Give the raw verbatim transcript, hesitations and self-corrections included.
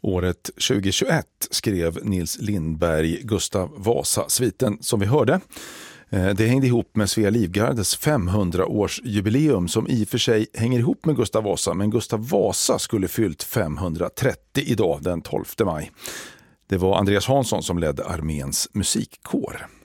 Året tjugohundratjugoett skrev Nils Lindberg Gustav Vasa-sviten som vi hörde. Det hängde ihop med Svea Livgardes femhundraårsjubileum som i och för sig hänger ihop med Gustav Vasa, men Gustav Vasa skulle fyllt femhundratrettio idag den tolfte maj. Det var Andreas Hansson som ledde arméns musikkår.